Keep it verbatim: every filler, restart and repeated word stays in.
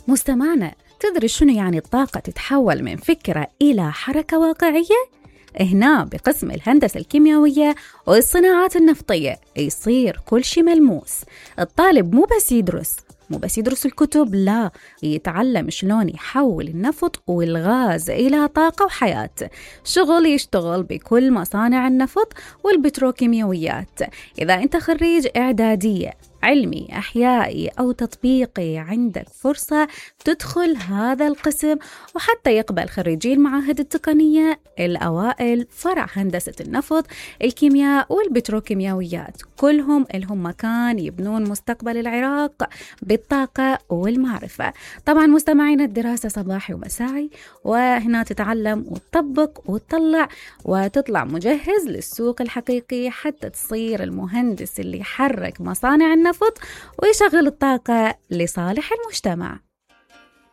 مستمعنا، تدري شنو يعني الطاقة تتحول من فكرة إلى حركة واقعية؟ هنا بقسم الهندسة الكيميائية والصناعات النفطية يصير كل شيء ملموس. الطالب مو بس يدرس مو بس يدرس الكتب، لا، يتعلم شلون يحول النفط والغاز إلى طاقة وحياة. شغل يشتغل بكل مصانع النفط والبتروكيماويات. إذا أنت خريج إعدادية، علمي، أحيائي أو تطبيقي، عندك فرصة تدخل هذا القسم، وحتى يقبل خريجي المعاهد التقنية الأوائل فرع هندسة النفط، الكيمياء والبتروكيماويات، كلهم لهم مكان يبنون مستقبل العراق بالطاقة والمعرفة. طبعا مستمعين، الدراسة صباحي ومساعي، وهنا تتعلم وتطبق وتطلع وتطلع مجهز للسوق الحقيقي حتى تصير المهندس اللي يحرك مصانع النفط ويشغل الطاقة لصالح المجتمع.